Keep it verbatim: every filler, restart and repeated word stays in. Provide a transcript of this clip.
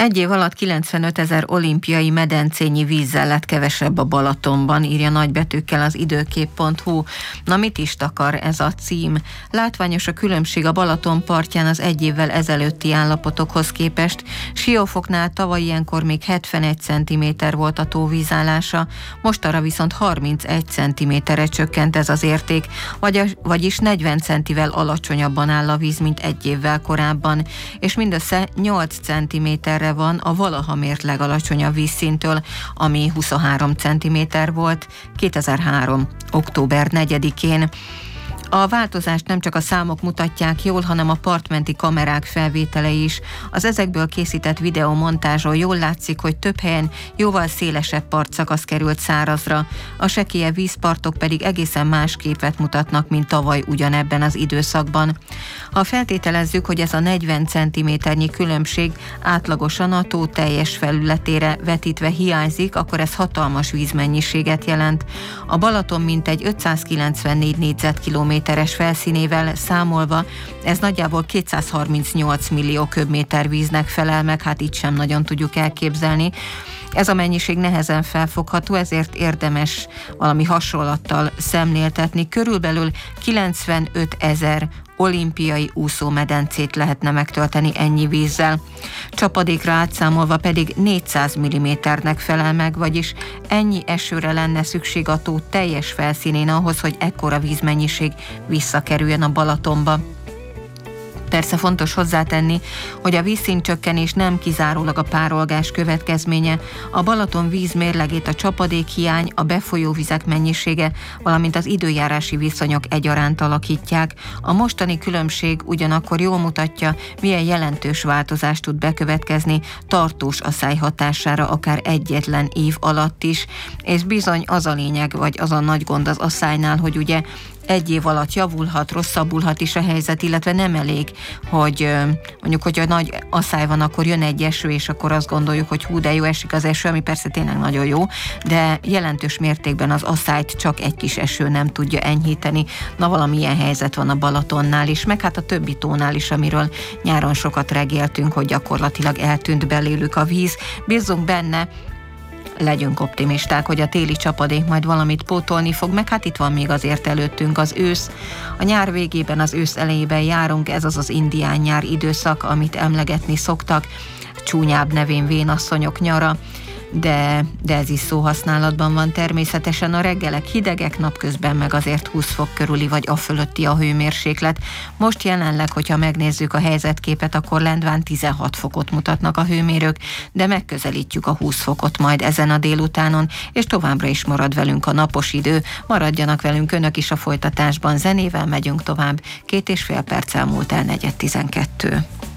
Egy év alatt kilencvenötezer olimpiai medencényi vízzel lett kevesebb a Balatonban, írja nagybetűkkel az időkép pont hu. Na mit is takar ez a cím? Látványos a különbség a Balaton partján az egy évvel ezelőtti állapotokhoz képest. Siófoknál tavaly ilyenkor még hetvenegy centiméter volt a tóvízállása, mostanra viszont harmincegy centiméterre csökkent ez az érték, vagy, vagyis negyven centivel alacsonyabban áll a víz, mint egy évvel korábban, és mindössze nyolc centiméterre van a valaha mért legalacsonyabb vízszintől, ami huszonhárom centiméter volt kétezer-három. október negyedikén. A változást nem csak a számok mutatják jól, hanem a partmenti kamerák felvételei is. Az ezekből készített videomontázson jól látszik, hogy több helyen jóval szélesebb partszakasz került szárazra. A sekélyebb vízpartok pedig egészen más képet mutatnak, mint tavaly ugyanebben az időszakban. Ha feltételezzük, hogy ez a negyven centiméternyi különbség átlagosan a tó teljes felületére vetítve hiányzik, akkor ez hatalmas vízmennyiséget jelent. A Balaton mintegy ötszázkilencvennégy négyzetkilométeres felszínével számolva ez nagyjából kétszázharmincnyolc millió köbméter víznek felel meg, hát itt sem nagyon tudjuk elképzelni. Ez a mennyiség nehezen felfogható, ezért érdemes valami hasonlattal szemléltetni. Körülbelül kilencvenötezer olimpiai úszómedencét lehetne megtölteni ennyi vízzel. Csapadékra átszámolva pedig négyszáz milliméternek felel meg, vagyis ennyi esőre lenne szükség a tó teljes felszínén ahhoz, hogy ekkora vízmennyiség visszakerüljön a Balatonba. Persze fontos hozzátenni, hogy a vízszintcsökkenés nem kizárólag a párolgás következménye. A Balaton víz mérlegét a csapadékhiány, a befolyó vizek mennyisége, valamint az időjárási viszonyok egyaránt alakítják. A mostani különbség ugyanakkor jól mutatja, milyen jelentős változás tud bekövetkezni tartós asszály hatására akár egyetlen év alatt is. És bizony az a lényeg, vagy az a nagy gond az asszálynál, hogy ugye egy év alatt javulhat, rosszabbulhat is a helyzet, illetve nem elég, hogy mondjuk, hogyha nagy asszály van, akkor jön egy eső, és akkor azt gondoljuk, hogy hú, de jó esik az eső, ami persze tényleg nagyon jó, de jelentős mértékben az asszályt csak egy kis eső nem tudja enyhíteni. Na, valamilyen helyzet van a Balatonnál is, meg hát a többi tónál is, amiről nyáron sokat regéltünk, hogy gyakorlatilag eltűnt belőlük a víz. Bízzunk benne, legyünk optimisták, hogy a téli csapadék majd valamit pótolni fog, meg hát itt van még azért előttünk az ősz. A nyár végében, az ősz elejében járunk, ez az az indián nyár időszak, amit emlegetni szoktak, csúnyább nevén vénasszonyok nyara, de, de ez is szóhasználatban van természetesen. A reggelek hidegek, napközben meg azért húsz fok körüli vagy afölötti a hőmérséklet. Most jelenleg, hogyha megnézzük a helyzetképet, akkor lendván tizenhat fokot mutatnak a hőmérők, de megközelítjük a húsz fokot majd ezen a délutánon, és továbbra is marad velünk a napos idő. Maradjanak velünk önök is a folytatásban, zenével megyünk tovább. Két és fél perccel múlt el negyed tizenkettő.